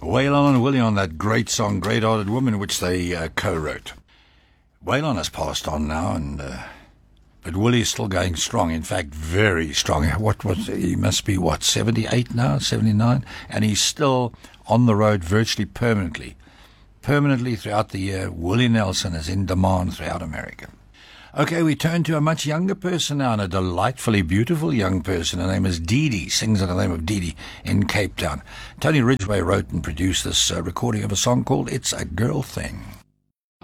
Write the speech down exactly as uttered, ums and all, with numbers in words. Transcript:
Waylon and Willie on that great song, Great Hearted Woman, which they uh, co-wrote. Waylon has passed on now, and uh, but Willie's still going strong. In fact, very strong. What was he? Must be what, seventy-eight now, seventy-nine, and he's still on the road virtually permanently, permanently throughout the year. Willie Nelson is in demand throughout America. Okay, we turn to a much younger person now, and a delightfully beautiful young person. Her name is Dee Dee, sings under the name of Dee Dee in Cape Town. Tony Ridgway wrote and produced this uh, recording of a song called It's a Girl Thing.